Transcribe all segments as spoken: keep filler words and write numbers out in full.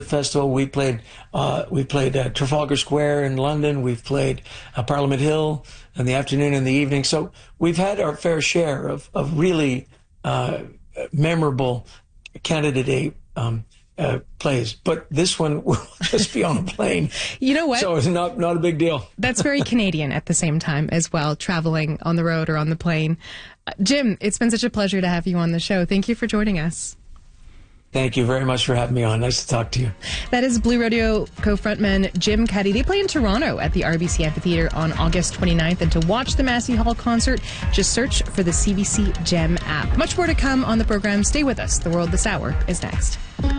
Festival. We played uh, we played uh, Trafalgar Square in London. We've played uh, Parliament Hill in the afternoon and the evening. So we've had our fair share of, of really uh, memorable Canada Day um, uh, plays. But this one will just be on a plane. You know what? So it's not, not a big deal. That's very Canadian at the same time as well, traveling on the road or on the plane. Uh, Jim, it's been such a pleasure to have you on the show. Thank you for joining us. Thank you very much for having me on. Nice to talk to you. That is Blue Rodeo co-frontman Jim Cuddy. They play in Toronto at the R B C Amphitheatre on August twenty-ninth. And to watch the Massey Hall concert, just search for the C B C Gem app. Much more to come on the program. Stay with us. The World This Hour is next.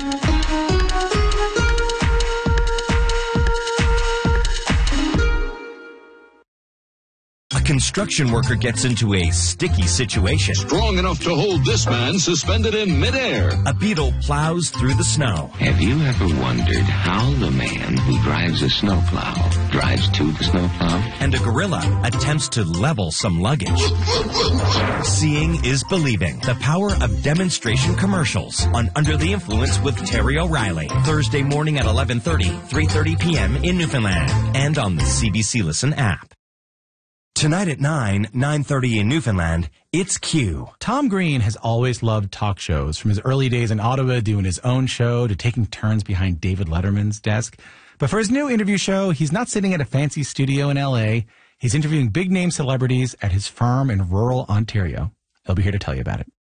A construction worker gets into a sticky situation. Strong enough to hold this man suspended in midair. A beetle plows through the snow. Have you ever wondered how the man who drives a snowplow drives to the snowplow? And a gorilla attempts to level some luggage. Seeing is believing. The power of demonstration commercials on Under the Influence with Terry O'Reilly. Thursday morning at eleven thirty, three thirty p.m. in Newfoundland. And on the C B C Listen app. Tonight at nine, nine thirty in Newfoundland, it's Q. Tom Green has always loved talk shows, from his early days in Ottawa doing his own show to taking turns behind David Letterman's desk. But for his new interview show, he's not sitting at a fancy studio in L A. He's interviewing big-name celebrities at his farm in rural Ontario. He'll be here to tell you about it.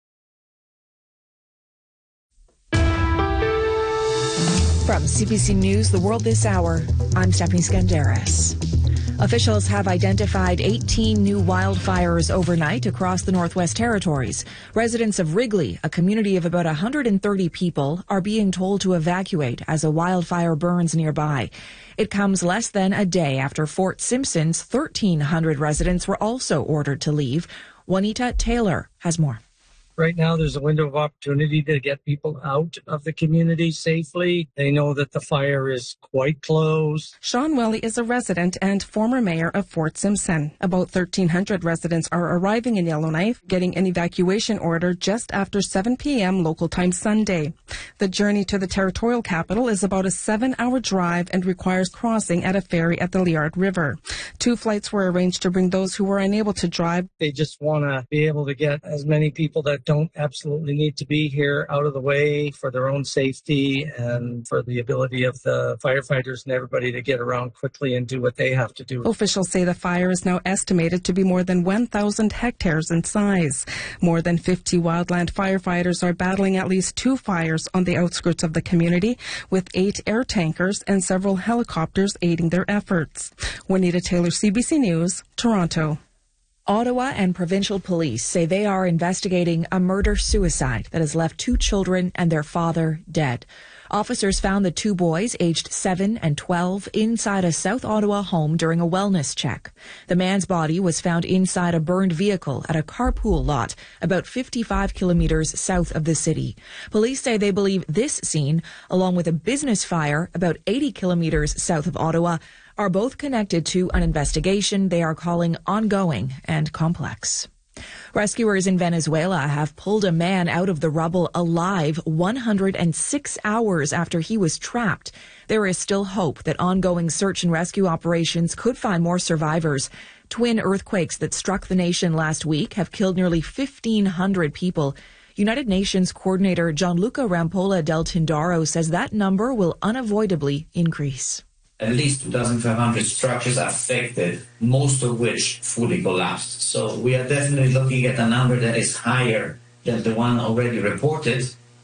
From C B C News, The World This Hour, I'm Stephanie Skandaris. Officials have identified eighteen new wildfires overnight across the Northwest Territories. Residents of Wrigley, a community of about one hundred thirty people, are being told to evacuate as a wildfire burns nearby. It comes less than a day after Fort Simpson's thirteen hundred residents were also ordered to leave. Juanita Taylor has more. Right now, there's a window of opportunity to get people out of the community safely. They know that the fire is quite close. Sean Welly is a resident and former mayor of Fort Simpson. About thirteen hundred residents are arriving in Yellowknife, getting an evacuation order just after seven p.m. local time Sunday. The journey to the territorial capital is about a seven-hour drive and requires crossing at a ferry at the Liard River. Two flights were arranged to bring those who were unable to drive. They just want to be able to get as many people that don't absolutely need to be here out of the way for their own safety and for the ability of the firefighters and everybody to get around quickly and do what they have to do. Officials say the fire is now estimated to be more than one thousand hectares in size. More than fifty wildland firefighters are battling at least two fires on the outskirts of the community, with eight air tankers and several helicopters aiding their efforts. Juanita Taylor, C B C News, Toronto. Ottawa and provincial police say they are investigating a murder-suicide that has left two children and their father dead. Officers found the two boys, aged seven and twelve, inside a South Ottawa home during a wellness check. The man's body was found inside a burned vehicle at a carpool lot about fifty-five kilometers south of the city. Police say they believe this scene, along with a business fire about eighty kilometers south of Ottawa, are both connected to an investigation they are calling ongoing and complex. Rescuers in Venezuela have pulled a man out of the rubble alive one hundred six hours after he was trapped. There is still hope that ongoing search and rescue operations could find more survivors. Twin earthquakes that struck the nation last week have killed nearly fifteen hundred people. United Nations Coordinator Gianluca Rampolla del Tindaro says that number will unavoidably increase. At least two thousand five hundred structures affected, most of which fully collapsed. So we are definitely looking at a number that is higher than the one already reported.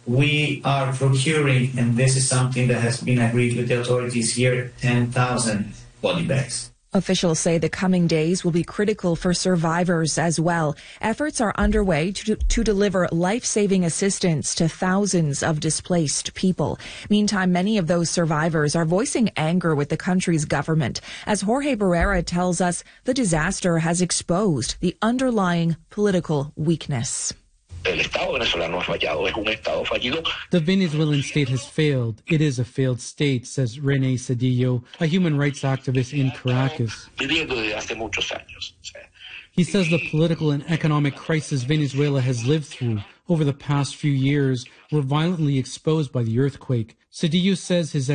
We are procuring, and this is something that has been agreed with the authorities here, ten thousand body bags. Officials say the coming days will be critical for survivors as well. Efforts are underway to, to deliver life-saving assistance to thousands of displaced people. Meantime, many of those survivors are voicing anger with the country's government. As Jorge Barrera tells us, the disaster has exposed the underlying political weakness. The Venezuelan state has failed. It is a failed state, says René Cedillo, a human rights activist in Caracas. He says the political and economic crisis Venezuela has lived through over the past few years were violently exposed by the earthquake. Cedillo says his